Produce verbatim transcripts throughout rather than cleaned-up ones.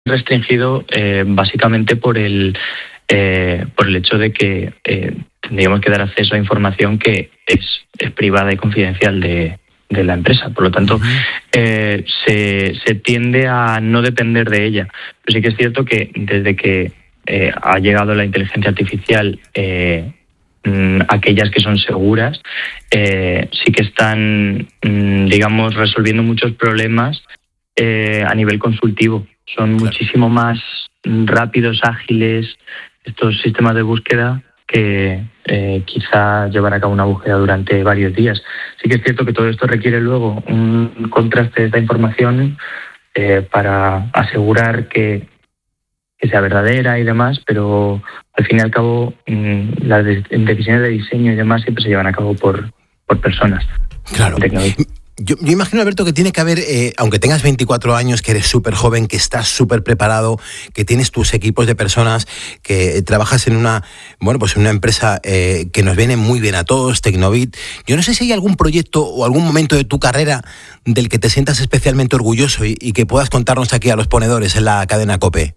restringido eh, básicamente por el eh, por el hecho de que eh, tendríamos que dar acceso a información que es, es privada y confidencial de, de la empresa. Por lo tanto, eh, se, se tiende a no depender de ella. Pero sí que es cierto que desde que eh, ha llegado la inteligencia artificial, eh, aquellas que son seguras, eh, sí que están, digamos, resolviendo muchos problemas eh, a nivel consultivo. Son claro. muchísimo más rápidos, ágiles estos sistemas de búsqueda que eh, quizá llevar a cabo una búsqueda durante varios días. Sí que es cierto que todo esto requiere luego un contraste de esta información eh, para asegurar que, que sea verdadera y demás, pero al fin y al cabo mmm, las de- decisiones de diseño y demás siempre se llevan a cabo por, por personas. Claro. Yo, yo imagino, Alberto, que tiene que haber, eh, aunque tengas veinticuatro años, que eres súper joven, que estás súper preparado, que tienes tus equipos de personas, que eh, trabajas en una, bueno, pues en una empresa eh, que nos viene muy bien a todos, Tecnovit. Yo no sé si hay algún proyecto o algún momento de tu carrera del que te sientas especialmente orgulloso y, y que puedas contarnos aquí a los ponedores en la cadena COPE.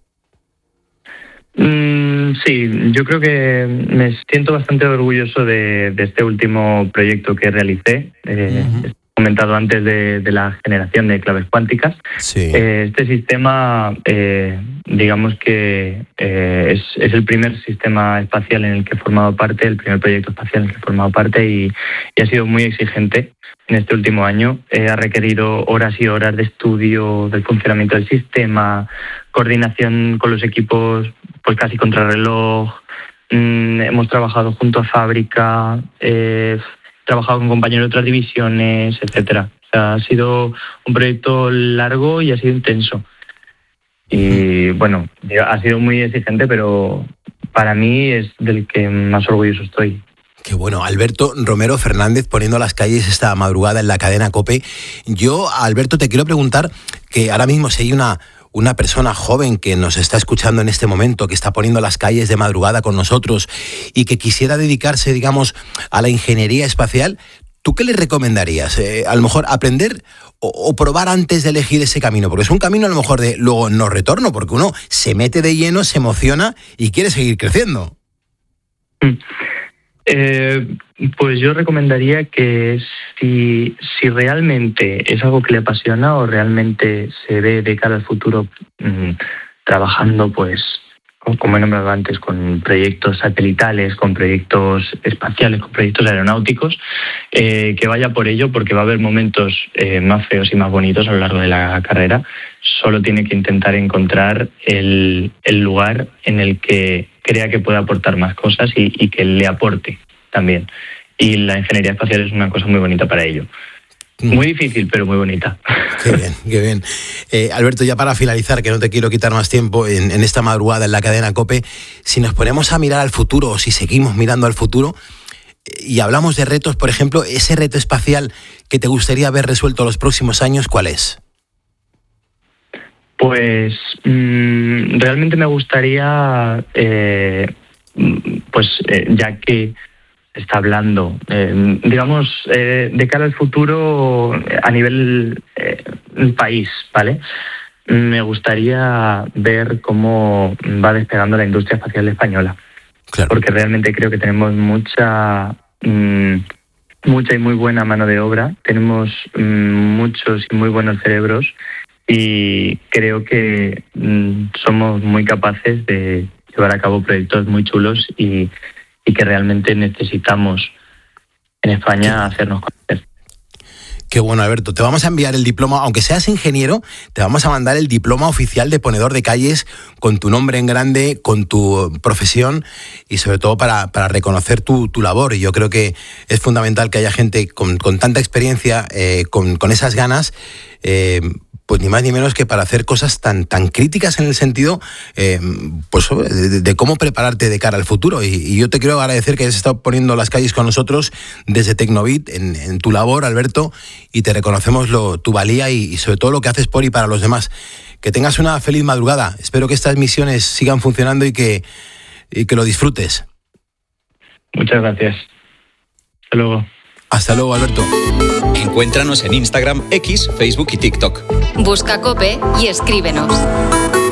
Mm, sí, yo creo que me siento bastante orgulloso de, de este último proyecto que realicé. Eh, uh-huh. comentado antes de, de la generación de claves cuánticas. Sí. Eh, este sistema, eh, digamos que eh, es, es el primer sistema espacial en el que he formado parte, el primer proyecto espacial en el que he formado parte y, y ha sido muy exigente en este último año. Eh, ha requerido horas y horas de estudio del funcionamiento del sistema, coordinación con los equipos, pues casi contrarreloj. Mm, hemos trabajado junto a fábrica, eh, trabajado con compañeros de otras divisiones, etcétera. O sea, ha sido un proyecto largo y ha sido intenso. Y bueno, ha sido muy exigente, pero para mí es del que más orgulloso estoy. Qué bueno. Alberto Romero Fernández poniendo las calles esta madrugada en la cadena COPE. Yo, Alberto, te quiero preguntar que ahora mismo si hay una... una persona joven que nos está escuchando en este momento, que está poniendo las calles de madrugada con nosotros y que quisiera dedicarse, digamos, a la ingeniería espacial, ¿tú qué le recomendarías? Eh, a lo mejor aprender o, o probar antes de elegir ese camino, porque es un camino a lo mejor de luego no retorno, porque uno se mete de lleno, se emociona y quiere seguir creciendo. Mm. Eh, pues yo recomendaría que si, si realmente es algo que le apasiona o realmente se ve de cara al futuro mmm, trabajando, pues, como he nombrado antes, con proyectos satelitales, con proyectos espaciales, con proyectos aeronáuticos, eh, que vaya por ello, porque va a haber momentos eh, más feos y más bonitos a lo largo de la carrera. Solo tiene que intentar encontrar el, el lugar en el que crea que puede aportar más cosas y, y que le aporte también. Y la ingeniería espacial es una cosa muy bonita para ello. Muy difícil, pero muy bonita. Qué bien, qué bien. Eh, Alberto, ya para finalizar, que no te quiero quitar más tiempo en, en esta madrugada en la cadena COPE, si nos ponemos a mirar al futuro, o si seguimos mirando al futuro, y hablamos de retos, por ejemplo, ese reto espacial que te gustaría ver resuelto los próximos años, ¿cuál es? Pues mmm, realmente me gustaría, eh, pues eh, ya que está hablando, eh, digamos, eh, de cara al futuro a nivel eh, país, ¿vale? Me gustaría ver cómo va despegando la industria espacial española. Claro. Porque realmente creo que tenemos mucha, mmm, mucha y muy buena mano de obra, tenemos mmm, muchos y muy buenos cerebros y creo que mmm, somos muy capaces de llevar a cabo proyectos muy chulos y y que realmente necesitamos en España hacernos conocer. Qué bueno, Alberto. Te vamos a enviar el diploma, aunque seas ingeniero, te vamos a mandar el diploma oficial de ponedor de calles con tu nombre en grande, con tu profesión y sobre todo para, para reconocer tu, tu labor. Y yo creo que es fundamental que haya gente con, con tanta experiencia, eh, con, con esas ganas, eh, pues ni más ni menos que para hacer cosas tan, tan críticas en el sentido eh, pues de, de cómo prepararte de cara al futuro. Y, y yo te quiero agradecer que hayas estado poniendo las calles con nosotros desde Tecnovit en, en tu labor, Alberto, y te reconocemos lo, tu valía y, y sobre todo lo que haces por y para los demás. Que tengas una feliz madrugada. Espero que estas misiones sigan funcionando y que, y que lo disfrutes. Muchas gracias. Hasta luego. Hasta luego, Alberto. Encuéntranos en Instagram, X, Facebook y TikTok. Busca COPE y escríbenos.